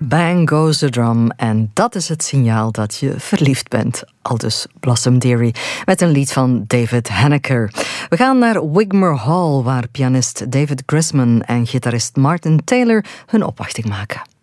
Bang goes the drum. En dat is het signaal dat je verliefd bent. Aldus Blossom Dearie met een lied van David Henneker. We gaan naar Wigmore Hall, waar pianist David Grisman en gitarist Martin Taylor hun opwachting maken.